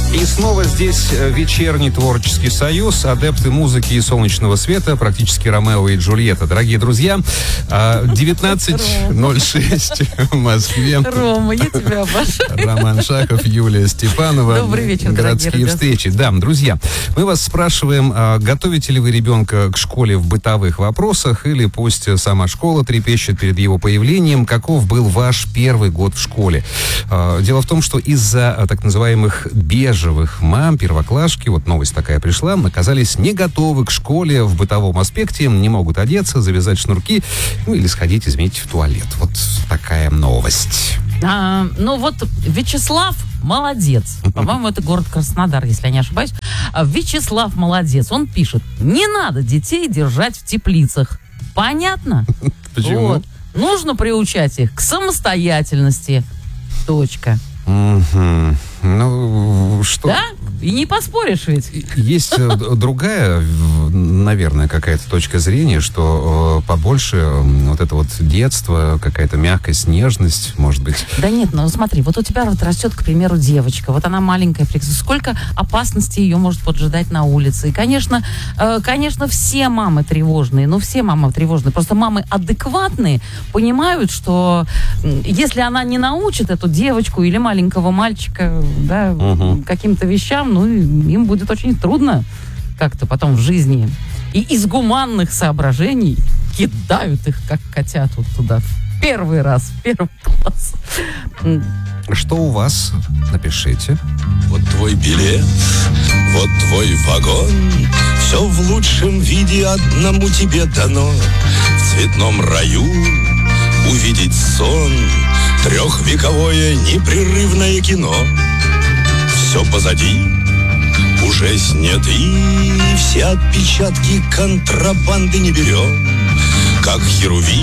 И снова здесь вечерний творческий союз, адепты музыки и солнечного света, практически Ромео и Джульетта. Дорогие друзья, 19:06 в Москве. Рома, я тебя обожаю. Роман Шахов, Юлия Степанова. Добрый вечер, городские встречи. Да, друзья, мы вас спрашиваем, готовите ли вы ребенка к школе в бытовых вопросах, или пусть сама школа трепещет перед его появлением. Каков был ваш первый год в школе? Дело в том, что из-за так называемых бежевых мам, первоклашки, вот новость такая пришла, оказались не готовы к школе в бытовом аспекте, не могут одеться, завязать шнурки, ну или сходить, извините, в туалет. Вот такая новость. Ну вот Вячеслав молодец. По-моему, это город Краснодар, если я не ошибаюсь. Вячеслав молодец. Он пишет: не надо детей держать в теплицах. Понятно? Почему? Вот. Нужно приучать их к самостоятельности. Точка. Ну, что... Да? И не поспоришь ведь. Есть другая, наверное, какая-то точка зрения, что побольше вот это вот детство, какая-то мягкость, нежность, может быть. Да нет, ну смотри, вот у тебя вот растет, к примеру, девочка, вот она маленькая, сколько опасностей ее может поджидать на улице. И, конечно, все мамы тревожные, просто мамы адекватные понимают, что если она не научит эту девочку или маленького мальчика, да, каким-то вещам, ну, им будет очень трудно как-то потом в жизни. И из гуманных соображений кидают их, как котят, вот туда, в первый раз, в первый класс. Что у вас? Напишите. Вот твой билет, вот твой вагон, все в лучшем виде одному тебе дано. В цветном раю увидеть сон, трехвековое непрерывное кино. Все позади, уже сняты, все отпечатки контрабанды не берем, как херувим.